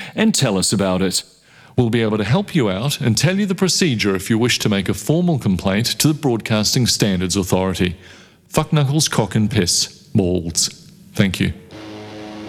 and tell us about it. We'll be able to help you out and tell you the procedure if you wish to make a formal complaint to the Broadcasting Standards Authority. Fuck knuckles, cock and piss. Balls. Thank you.